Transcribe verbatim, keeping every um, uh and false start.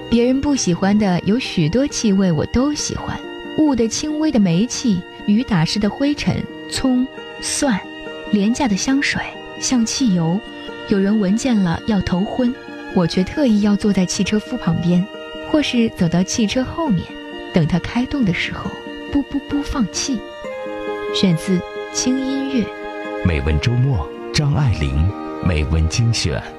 别人不喜欢的有许多气味我都喜欢，雾的轻微的煤气，雨打湿的灰尘，葱、蒜，廉价的香水，像汽油。有人闻见了要头昏，我却特意要坐在汽车夫旁边，或是走到汽车后面，等它开动的时候，不不不放气。选自轻音乐。 美文周末，张爱玲美文精选。